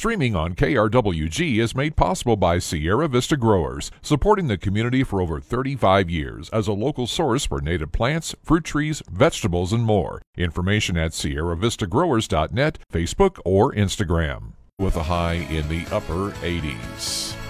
Streaming on KRWG is made possible by Sierra Vista Growers, supporting the community for over 35 years as a local source for native plants, fruit trees, vegetables, and more. Information at sierravistagrowers.net, Facebook, or Instagram. With a high in the upper 80s.